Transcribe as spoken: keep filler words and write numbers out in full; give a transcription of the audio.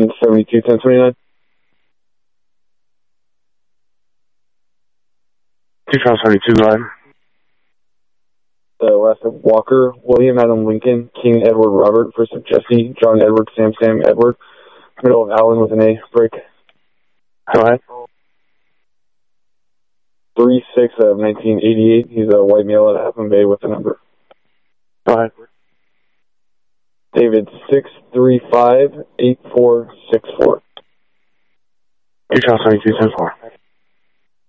seventy-two, ten twenty-nine. two Charles seventy-two, go ahead. Uh, last of Walker, William Adam Lincoln, King Edward Robert, first of Jesse, John Edward, Sam Sam Edward, middle of Allen with an A, break. Go ahead. three six of nineteen eighty-eight, he's a white male at Half Moon Bay with the number. Go ahead. David, six three five, eight four six four. two Charles seventy-two, ten four.